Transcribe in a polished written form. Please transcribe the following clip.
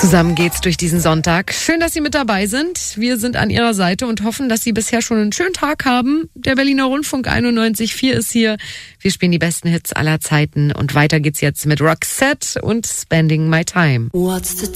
Zusammen geht's durch diesen Sonntag. Schön, dass Sie mit dabei sind. Wir sind an Ihrer Seite und hoffen, dass Sie bisher schon einen schönen Tag haben. Der Berliner Rundfunk 91.4 ist hier. Wir spielen die besten Hits aller Zeiten und weiter geht's jetzt mit Roxette und Spending My Time. What's the